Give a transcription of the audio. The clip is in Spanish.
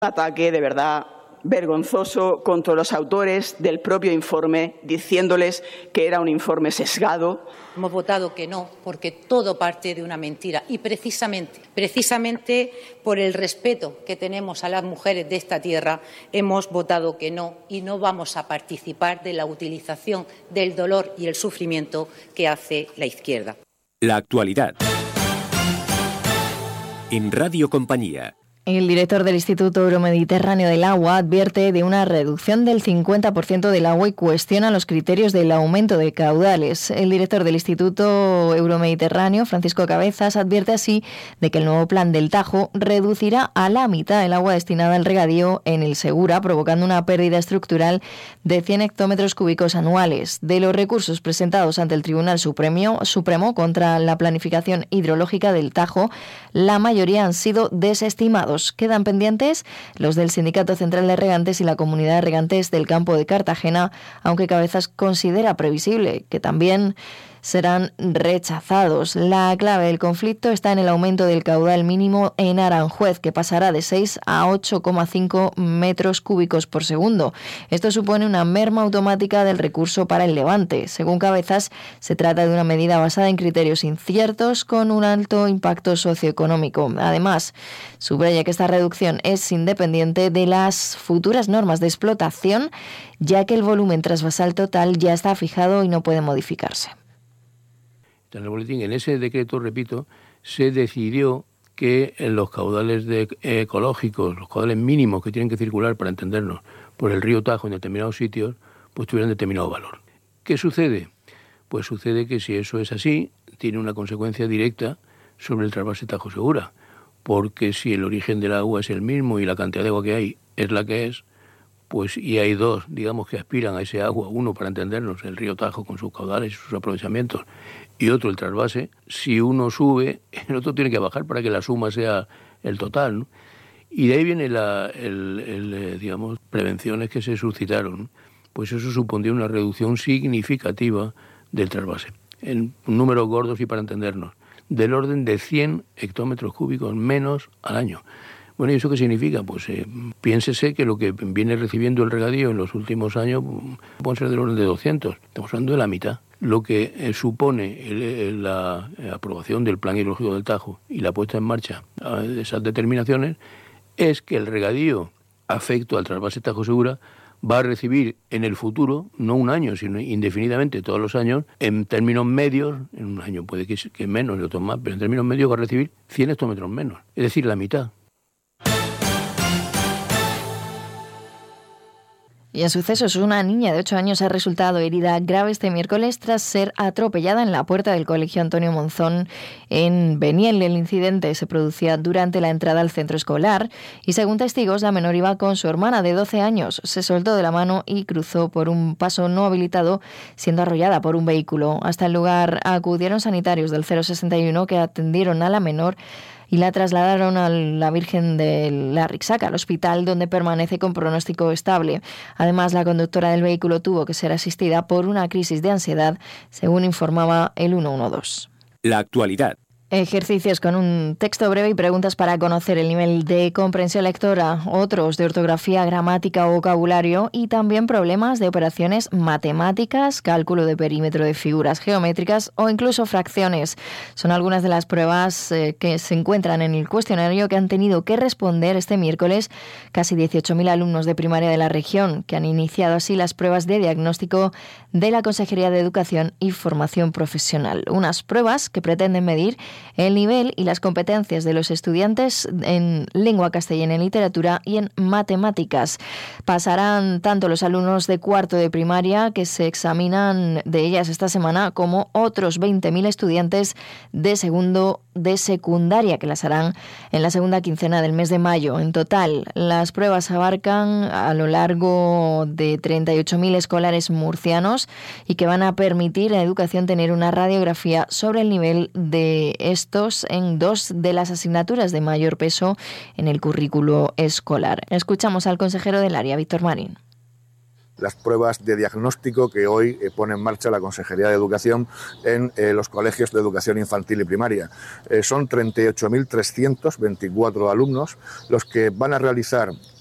Ataque de verdad vergonzoso contra los autores del propio informe, diciéndoles que era un informe sesgado. Hemos votado que no, porque todo parte de una mentira. Y precisamente por el respeto que tenemos a las mujeres de esta tierra, hemos votado que no y no vamos a participar de la utilización del dolor y el sufrimiento que hace la izquierda. La actualidad. En Radio Compañía. El director del Instituto Euromediterráneo del Agua advierte de una reducción del 50% del agua y cuestiona los criterios del aumento de caudales. El director del Instituto Euromediterráneo, Francisco Cabezas, advierte así de que el nuevo plan del Tajo reducirá a la mitad el agua destinada al regadío en el Segura, provocando una pérdida estructural de 100 hectómetros cúbicos anuales. De los recursos presentados ante el Tribunal Supremo contra la planificación hidrológica del Tajo, la mayoría han sido desestimados. Quedan pendientes los del Sindicato Central de Regantes y la Comunidad de Regantes del Campo de Cartagena, aunque Cabezas considera previsible que también serán rechazados. La clave del conflicto está en el aumento del caudal mínimo en Aranjuez, que pasará de 6 a 8,5 metros cúbicos por segundo. Esto supone una merma automática del recurso para el Levante. Según Cabezas, se trata de una medida basada en criterios inciertos con un alto impacto socioeconómico. Además, subraya que esta reducción es independiente de las futuras normas de explotación, ya que el volumen trasvasal total ya está fijado y no puede modificarse. En el boletín, en ese decreto, repito, se decidió que en los caudales ecológicos, los caudales mínimos que tienen que circular, para entendernos, por el río Tajo en determinados sitios, pues tuvieran determinado valor. ¿Qué sucede? Pues sucede que si eso es así, tiene una consecuencia directa sobre el trasvase Tajo Segura, porque si el origen del agua es el mismo y la cantidad de agua que hay es la que es, pues y hay dos, digamos, que aspiran a ese agua, uno, para entendernos, el río Tajo con sus caudales y sus aprovechamientos, y otro el trasvase. Si uno sube, el otro tiene que bajar para que la suma sea el total, ¿no? Y de ahí viene digamos, prevenciones que se suscitaron, ¿no? Pues eso supondría una reducción significativa del trasvase, en números gordos y para entendernos, del orden de 100 hectómetros cúbicos menos al año. Bueno, ¿y eso qué significa? Pues piénsese que lo que viene recibiendo el regadío en los últimos años puede ser del orden de 200. Estamos hablando de la mitad. Lo que supone la aprobación del Plan Hidrológico del Tajo y la puesta en marcha de esas determinaciones es que el regadío afecto al trasvase Tajo Segura va a recibir en el futuro, no un año, sino indefinidamente todos los años, en términos medios, en un año puede que menos y otros más, pero en términos medios va a recibir 100 hectómetros menos, es decir, la mitad. Y en sucesos, una niña de 8 años ha resultado herida grave este miércoles tras ser atropellada en la puerta del Colegio Antonio Monzón en Beniel. El incidente se producía durante la entrada al centro escolar y, según testigos, la menor iba con su hermana de 12 años. Se soltó de la mano y cruzó por un paso no habilitado, siendo arrollada por un vehículo. Hasta el lugar acudieron sanitarios del 061 que atendieron a la menor y la trasladaron a la Virgen de la Rixaca, al hospital, donde permanece con pronóstico estable. Además, la conductora del vehículo tuvo que ser asistida por una crisis de ansiedad, según informaba el 112. La actualidad. Ejercicios con un texto breve y preguntas para conocer el nivel de comprensión lectora, otros de ortografía, gramática o vocabulario y también problemas de operaciones matemáticas, cálculo de perímetro de figuras geométricas o incluso fracciones. Son algunas de las pruebas que se encuentran en el cuestionario que han tenido que responder este miércoles casi 18.000 alumnos de primaria de la región, que han iniciado así las pruebas de diagnóstico de la Consejería de Educación y Formación Profesional. Unas pruebas que pretenden medir el nivel y las competencias de los estudiantes en lengua castellana, en literatura y en matemáticas. Pasarán tanto los alumnos de cuarto de primaria, que se examinan de ellas esta semana, como otros 20.000 estudiantes de segundo de secundaria, que las harán en la segunda quincena del mes de mayo. En total, las pruebas abarcan a lo largo de 38.000 escolares murcianos y que van a permitir a la educación tener una radiografía sobre el nivel de estos en dos de las asignaturas de mayor peso en el currículo escolar. Escuchamos al consejero del área, Víctor Marín. las pruebas de diagnóstico que hoy pone en marcha la Consejería de Educación en los colegios de educación infantil y primaria. Son 38.324 alumnos los que van a realizar